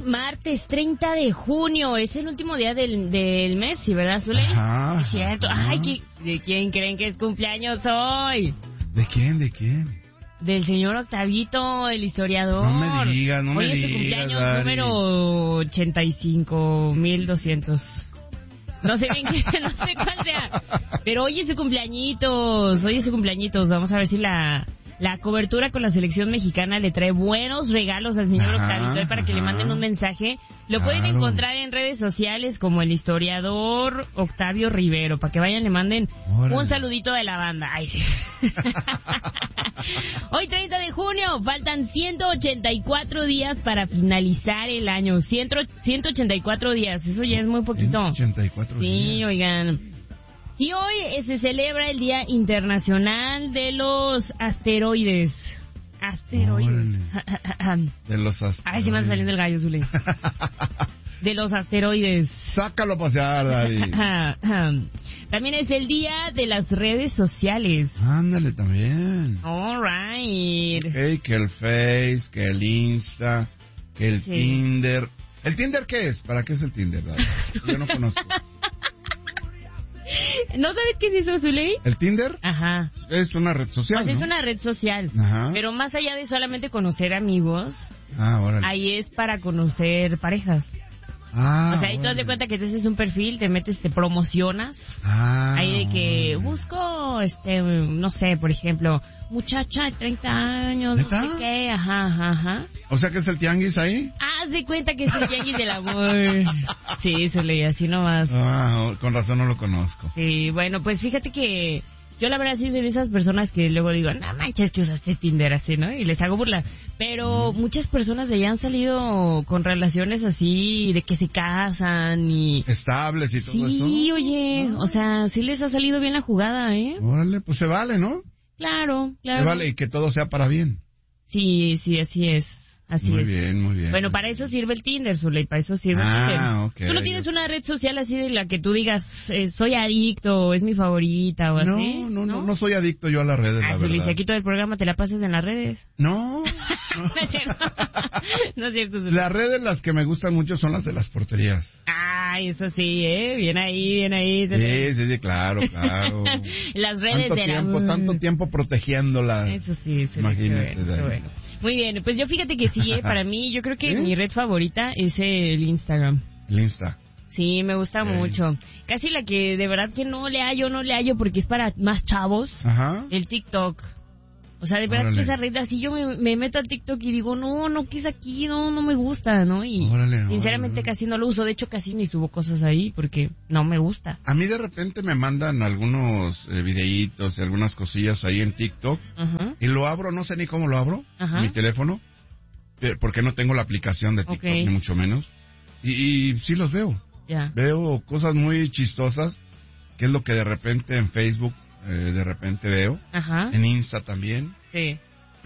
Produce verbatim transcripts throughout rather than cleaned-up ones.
martes treinta de junio. Es el último día del, del mes, ¿sí, verdad, Zuley? Ajá. Es cierto. Ajá. Ay, ¿qué, ¿de quién creen que es cumpleaños hoy? ¿De quién? ¿De quién? Del señor Octavito, el historiador. No me digas, no me hoy es su digas, cumpleaños Dari. número ochenta y cinco mil doscientos. No sé bien qué, no sé cuál sea. Pero hoy es su cumpleañitos, hoy es su cumpleañitos. Vamos a ver si la, la cobertura con la selección mexicana le trae buenos regalos al señor Ajá, Octavito, eh, para que ajá. le manden un mensaje. Lo pueden Claro. encontrar en redes sociales como el historiador Octavio Rivero, para que vayan y le manden Órale. un saludito de la banda. Ay, sí. Hoy treinta de junio, faltan ciento ochenta y cuatro días para finalizar el año. ciento ochenta y cuatro días, eso ya es muy poquito. ochenta y cuatro Sí, días. oigan. Y hoy eh, se celebra el Día Internacional de los Asteroides. Asteroides. De los asteroides. Ay, se me anda saliendo el gallo, Zuli. De los asteroides. Sácalo a pasear, Dari. También es el Día de las Redes Sociales. Ándale también. All right. Ok, que el Face, que el Insta, que el Sí. Tinder. ¿El Tinder qué es? ¿Para qué es el Tinder, Dari? Yo no conozco. ¿No sabes qué es eso, Zuley? ¿El Tinder? Ajá. Es una red social, Pues es ¿no? una red social. Ajá. Pero más allá de solamente conocer amigos, Ah, órale. ahí es para conocer parejas. Ah, O sea, ahí te das de órale. cuenta que te haces un perfil, te metes, te promocionas. Ah, Ahí de que órale. busco, este, no sé, por ejemplo, muchacha de treinta años, ¿Neta? no sé qué, ajá, ajá, ajá. O sea, que es el tianguis ahí. Haz de cuenta que es el tianguis del amor. Sí, eso leí así nomás. Ah, con razón no lo conozco. Sí, bueno, pues fíjate que yo la verdad sí soy de esas personas que luego digo, no manches que usaste Tinder así, ¿no? Y les hago burla. Pero muchas personas de allá han salido con relaciones así, de que se casan y... Estables y todo eso. Sí, oye, o sea, sí les ha salido bien la jugada, ¿eh? Órale, pues se vale, ¿no? Claro, Se claro. vale y que todo sea para bien. Sí, sí, así es. Así muy es. bien, muy bien. Bueno, para eso sirve el Tinder, Zuley, para eso sirve Ah, el Tinder. ok. ¿Tú no tienes una red social así de la que tú digas, eh, soy adicto, es mi favorita o no, así? no, no, no soy adicto yo a las redes, Ah, la Zuley, verdad. si aquí todo el programa te la pasas en las redes. No, No no. es cierto. No es cierto, Zuley. Las redes las que me gustan mucho son las de las porterías. Ay, eso sí, ¿eh? Bien ahí, bien ahí. Sí, sí, sí, claro, claro. Las redes tanto de la... tiempo, tanto tiempo protegiéndolas. Eso sí, eso Imagínate, qué bueno, qué Dani. bueno. Muy bien, pues yo fíjate que sí, ¿eh? Para mí, yo creo que ¿Sí? mi red favorita es el Instagram. El Insta. Sí, me gusta Ok. mucho. Casi la que de verdad que no le hallo, no le hallo porque es para más chavos, Ajá. el TikTok. O sea, de verdad Órale. que esa red, así yo me, me meto al TikTok y digo, no, no, ¿qué es aquí? No, no me gusta, ¿no? Y Órale, sinceramente órale. casi no lo uso. De hecho, casi ni subo cosas ahí porque no me gusta. A mí de repente me mandan algunos eh, videitos y algunas cosillas ahí en TikTok Ajá. y lo abro, no sé ni cómo lo abro, Ajá. mi teléfono, eh, porque no tengo la aplicación de TikTok, Ok. ni mucho menos. Y, y sí los veo. Ya. Veo cosas muy chistosas, que es lo que de repente en Facebook, eh, de repente veo, Ajá. en Insta también, Sí.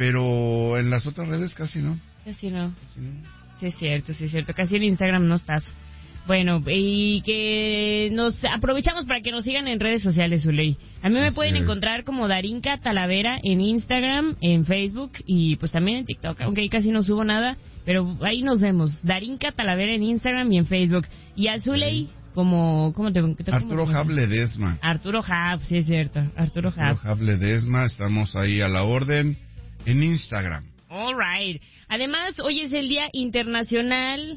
pero en las otras redes casi no. Casi no. Casi no. Sí, es cierto, sí, es cierto. Casi en Instagram no estás. Bueno, y que nos aprovechamos para que nos sigan en redes sociales, Zuley. A mí me Así pueden es. encontrar como Darinka Talavera en Instagram, en Facebook y pues también en TikTok, aunque ahí casi no subo nada, pero ahí nos vemos. Darinka Talavera en Instagram y en Facebook. Y a Zuley, como... ¿cómo te, cómo te- Arturo cómo te- Hab Ledesma. Arturo Hab, sí es cierto. Arturo Hab. Arturo Hab Ledesma, estamos ahí a la orden en Instagram. All right. Además, hoy es el Día Internacional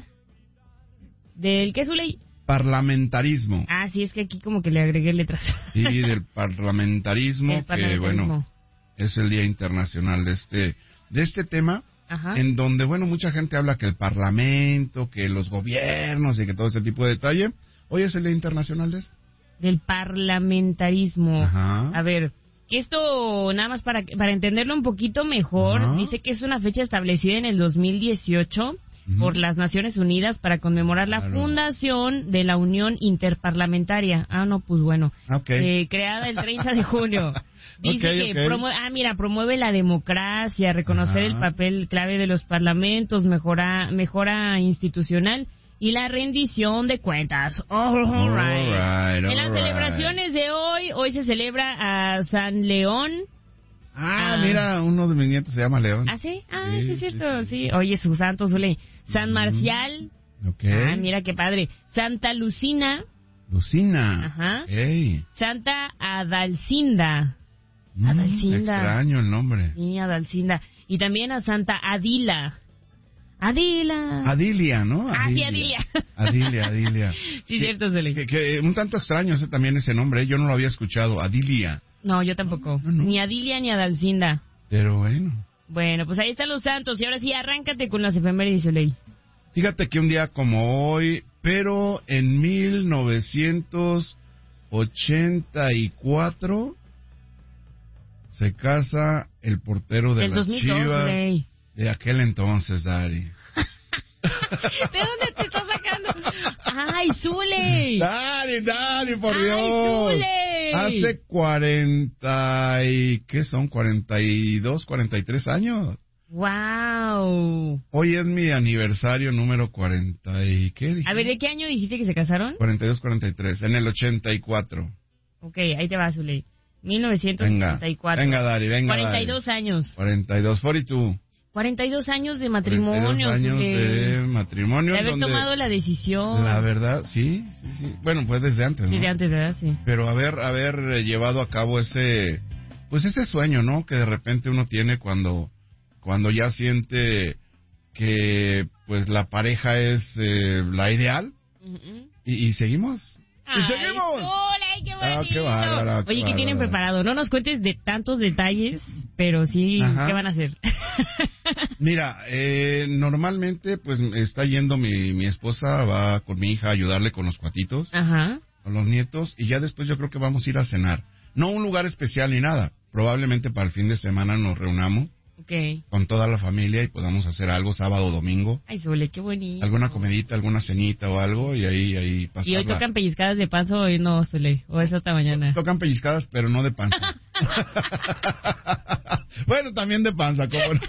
del... ¿Qué, Zuley? Parlamentarismo. Ah, sí, es que aquí como que le agregué letras. Sí, del parlamentarismo, El que parlamentarismo. bueno, es el Día Internacional de este, de este tema, Ajá. en donde, bueno, mucha gente habla que el parlamento, que los gobiernos y que todo ese tipo de detalle. Hoy es el Día Internacional de esto. Del parlamentarismo. Ajá. A ver, que esto, nada más para, para entenderlo un poquito mejor, Ajá. dice que es una fecha establecida en el dos mil dieciocho Ujú. por las Naciones Unidas para conmemorar la Claro. fundación de la Unión Interparlamentaria. Ah, no, pues bueno. Ok. Eh, creada el treinta de junio. Dice Ok, que ok. promueve, ah, mira, promueve la democracia, reconocer Ajá. el papel clave de los parlamentos, mejora, mejora institucional y la rendición de cuentas. All right. All right, En las all celebraciones de hoy, hoy se celebra a San León, Ah, Ah. mira, uno de mis nietos se llama León. ¿Ah, sí? Ah, Sí, sí, es sí, cierto, sí, sí. Oye, su santo, Zule. San Marcial. Ok. Ah, mira qué padre. Santa Lucina. Lucina. Ajá. Ok. Santa Adalcinda. Mm, Adalcinda. extraño el nombre. Sí, Adalcinda. Y también a Santa Adila. Adila. Adilia, ¿no? Ah, sí, Adilia. Adilia, Adilia. Sí, Que- cierto, Zule. Que, que un tanto extraño ese también ese nombre, ¿eh? Yo no lo había escuchado, Adilia. No, yo tampoco. No, no. Ni Adilia ni Adalcinda. Pero bueno. Bueno, pues ahí están los santos. Y ahora sí, arráncate con las efemérides, Zuley. Fíjate que un día como hoy, pero en mil novecientos ochenta y cuatro se casa el portero de Del las dos mil dos, Chivas Zuley. de aquel entonces, Dari. ¿De dónde te estás sacando? ¡Ay, Zuley! Dari, Dari, por ¡Ay, Dios. Zuley! Hace cuarenta y... ¿qué son? cuarenta y dos, cuarenta y tres años. ¡Wow! Hoy es mi aniversario número cuarenta y... ¿qué dije? A ver, ¿de qué año dijiste que se casaron? cuarenta y dos, cuarenta y tres, en el ochenta y cuatro. Ok, ahí te va, Zuley. mil novecientos Venga, ochenta y cuatro. venga, Dari, venga, cuarenta y dos Dari. años. cuarenta y dos, cuarenta y dos. cuarenta y dos años de cuarenta y dos matrimonio, años Zuley. de matrimonio. De haber donde, tomado la decisión. La verdad, sí, sí, sí. Bueno, pues desde antes, ¿no? Sí, de antes, ¿verdad? Sí. Pero haber, haber eh, llevado a cabo ese, pues ese sueño, ¿no? Que de repente uno tiene cuando, cuando ya siente que, pues la pareja es eh, la ideal. Uh-uh. Y, y seguimos. ¡Ay, ¡Y seguimos! Zuley, qué Ah, bonito! qué bárbara, qué Oye, ¿qué tienen bárbara. preparado? No nos cuentes de tantos detalles, pero sí, Ajá. ¿qué van a hacer? Mira, eh, normalmente pues está yendo mi, mi esposa, va con mi hija a ayudarle con los cuatitos, Ajá. con los nietos, y ya después yo creo que vamos a ir a cenar. No un lugar especial ni nada, probablemente para el fin de semana nos reunamos Ok. con toda la familia y podamos hacer algo sábado o domingo, Ay, Zuley, qué bonito. alguna comidita, alguna cenita o algo, y ahí, ahí pasarla. ¿Y hoy tocan pellizcadas de panza o hoy no, Zuley? ¿O es hasta mañana? Tocan pellizcadas, pero no de panza. Bueno, también de panza, ¿cómo no?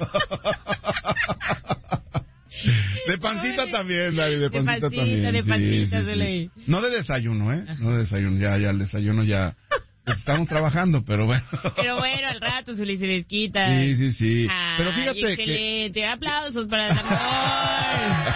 De pancita también, Dari, de De pancita pancita, también. de sí, pancita, sí, Zuley. sí. No de desayuno, ¿eh? No de desayuno, ya, ya, el desayuno ya... Pues estamos trabajando, pero bueno. Pero bueno, al rato, Zuley, se desquita. Sí, sí, sí. Ay, Pero fíjate que... excelente. Aplausos para el amor.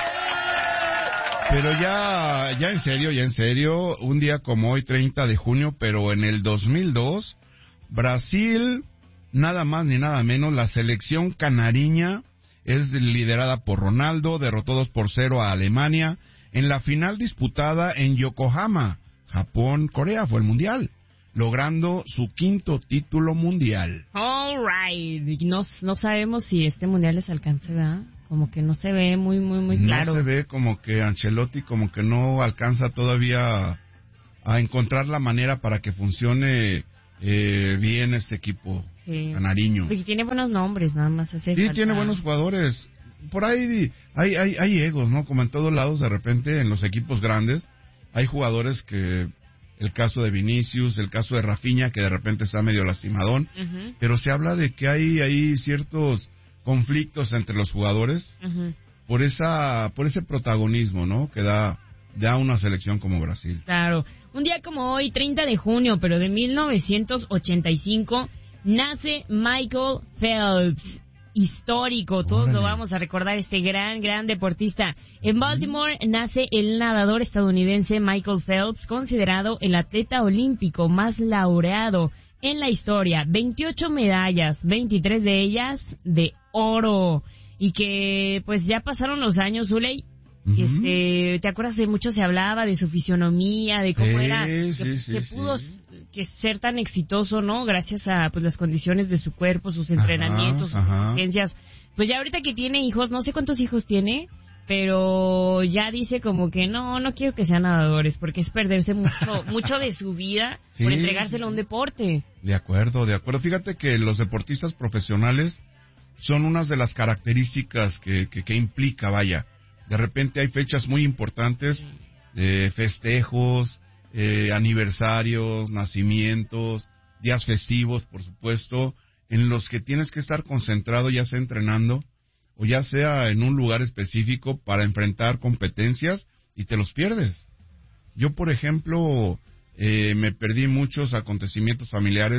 Pero ya, ya en serio, ya en serio, un día como hoy, treinta de junio, pero en el dos mil dos, Brasil, nada más ni nada menos, la selección canariña es liderada por Ronaldo, derrotó dos por cero a Alemania en la final disputada en Yokohama, Japón, Corea, fue el mundial, logrando su quinto título mundial. All right. No, no sabemos si este mundial les alcance, ¿verdad? Como que no se ve muy, muy, muy claro. No se ve como que Ancelotti como que no alcanza todavía a, a encontrar la manera para que funcione eh, bien este equipo Sí. canariño. Porque tiene buenos nombres, nada más hace Sí, falta. tiene buenos jugadores. Por ahí di- hay, hay, hay egos, ¿no? Como en todos lados, de repente, en los equipos grandes, hay jugadores que... El caso de Vinicius, el caso de Rafinha, que de repente está medio lastimadón. Ujú, Pero se habla de que hay, hay ciertos conflictos entre los jugadores ujú. por esa por ese protagonismo, ¿no? Que da, da una selección como Brasil. Claro. Un día como hoy, treinta de junio, pero de mil novecientos ochenta y cinco, nace Michael Phelps. Histórico, todos Órale. lo vamos a recordar, este gran, gran deportista. En Baltimore nace el nadador estadounidense Michael Phelps, considerado el atleta olímpico más laureado en la historia. veintiocho medallas, veintitrés de ellas de oro. Y que pues ya pasaron los años, Zuley. Ujú. Este, ¿te acuerdas de mucho se hablaba de su fisionomía, de cómo Sí, era, que, sí, sí, que sí. pudo s- que ser tan exitoso, ¿no? Gracias a pues las condiciones de su cuerpo, sus entrenamientos, sus ajá. exigencias. Pues ya ahorita que tiene hijos, no sé cuántos hijos tiene, pero ya dice como que no, no quiero que sean nadadores, porque es perderse mucho, mucho de su vida Sí, por entregárselo a sí, un sí. deporte. De acuerdo, de acuerdo. Fíjate que los deportistas profesionales son unas de las características que, que, que implica, vaya. De repente hay fechas muy importantes, eh, festejos, eh, aniversarios, nacimientos, días festivos, por supuesto, en los que tienes que estar concentrado, ya sea entrenando o ya sea en un lugar específico para enfrentar competencias y te los pierdes. Yo, por ejemplo, eh, me perdí muchos acontecimientos familiares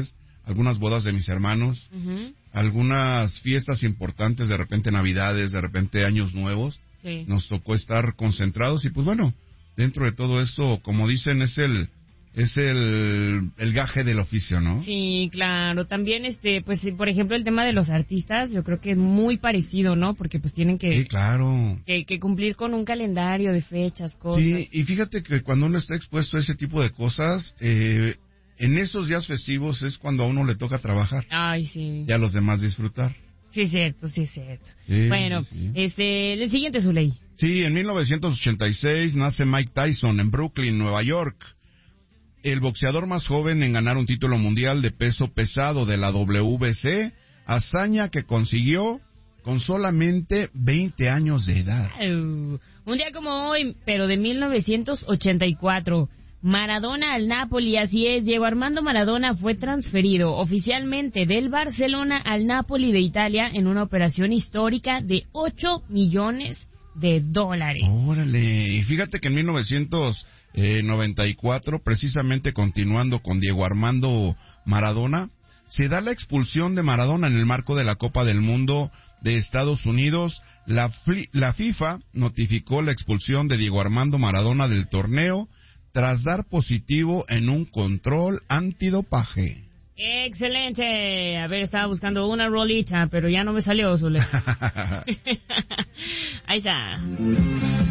algunas bodas de mis hermanos, Uh-huh. algunas fiestas importantes, de repente Navidades, de repente Años Nuevos. Sí. Nos tocó estar concentrados y pues bueno, dentro de todo eso, como dicen, es el es el, el gaje del oficio, ¿no? Sí, claro. También, este, pues, por ejemplo, el tema de los artistas, yo creo que es muy parecido, ¿no? Porque pues tienen que, Sí, claro. que, que cumplir con un calendario de fechas, cosas. Sí, y fíjate que cuando uno está expuesto a ese tipo de cosas, eh, en esos días festivos es cuando a uno le toca trabajar Ay, sí. y a los demás disfrutar. Sí, es cierto, sí, es cierto. Sí, Bueno, sí. este, el siguiente, Zuley. Sí, en mil novecientos ochenta y seis nace Mike Tyson en Brooklyn, Nueva York. El boxeador más joven en ganar un título mundial de peso pesado de la W B C, hazaña que consiguió con solamente veinte años de edad. Uh, un día como hoy, pero de mil novecientos ochenta y cuatro, Maradona al Napoli, así es, Diego Armando Maradona fue transferido oficialmente del Barcelona al Napoli de Italia en una operación histórica de ocho millones de dólares. Órale, y fíjate que en mil novecientos noventa y cuatro, precisamente continuando con Diego Armando Maradona, se da la expulsión de Maradona en el marco de la Copa del Mundo de Estados Unidos. La, F- la FIFA notificó la expulsión de Diego Armando Maradona del torneo tras dar positivo en un control antidopaje. Excelente. A ver, estaba buscando una rolita, pero ya no me salió, Zule. Ahí está.